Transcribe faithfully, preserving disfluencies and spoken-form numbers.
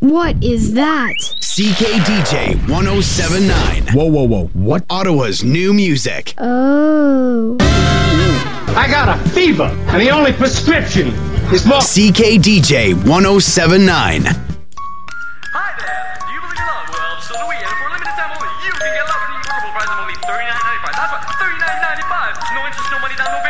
What is that? C K D J one oh seven point nine. Whoa, whoa, whoa. What? Ottawa's new music. Oh. I got a fever, and the only prescription is more. C K D J one oh seven point nine. Hi there! Do you believe in love? Well, so do we, and for a limited time only, you can get love at the incredible price of only thirty-nine ninety-five. That's right, thirty-nine ninety-five. No interest, no money down, no